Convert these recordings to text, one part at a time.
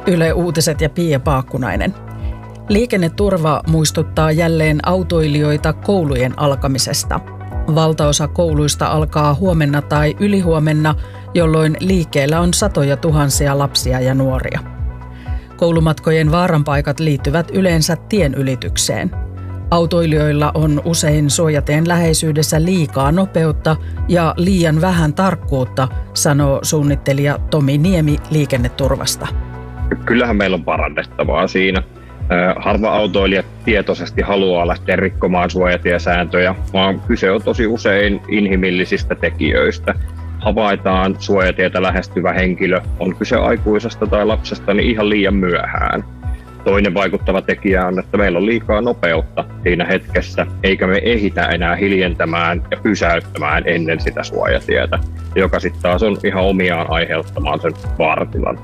Yle Uutiset ja Pia Paakkunainen. Liikenneturva muistuttaa jälleen autoilijoita koulujen alkamisesta. Valtaosa kouluista alkaa huomenna tai ylihuomenna, jolloin liikkeellä on satoja tuhansia lapsia ja nuoria. Koulumatkojen vaaranpaikat liittyvät yleensä tien ylitykseen. Autoilijoilla on usein suojateen läheisyydessä liikaa nopeutta ja liian vähän tarkkuutta, sanoo suunnittelija Tomi Niemi liikenneturvasta. Kyllähän meillä on parannettavaa siinä. Harva autoilija tietoisesti haluaa lähteä rikkomaan suojatiesääntöjä, vaan kyse on tosi usein inhimillisistä tekijöistä. Havaitaan suojatietä lähestyvä henkilö, on kyse aikuisesta tai lapsesta, niin ihan liian myöhään. Toinen vaikuttava tekijä on, että meillä on liikaa nopeutta siinä hetkessä, eikä me ehitä enää hiljentämään ja pysäyttämään ennen sitä suojatietä, joka sitten taas on ihan omiaan aiheuttamaan sen vaaratilan.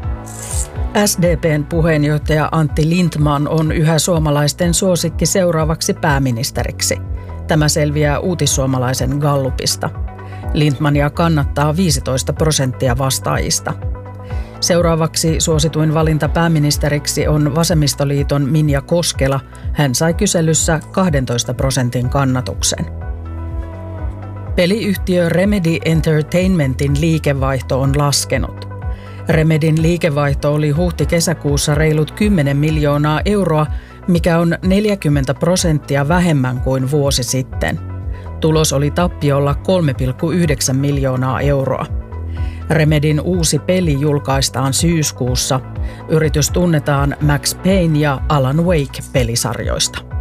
SDP:n puheenjohtaja Antti Lindtman on yhä suomalaisten suosikki seuraavaksi pääministeriksi. Tämä selviää Uutissuomalaisen Gallupista. Lindtmania kannattaa 15% vastaajista. Seuraavaksi suosituin valinta pääministeriksi on Vasemmistoliiton Minja Koskela. Hän sai kyselyssä 12% kannatuksen. Peliyhtiö Remedy Entertainmentin liikevaihto on laskenut. Remedyn liikevaihto oli huhti-kesäkuussa reilut 10 miljoonaa euroa, mikä on 40% vähemmän kuin vuosi sitten. Tulos oli tappiolla 3,9 miljoonaa euroa. Remedyn uusi peli julkaistaan syyskuussa. Yritys tunnetaan Max Payne ja Alan Wake -pelisarjoista.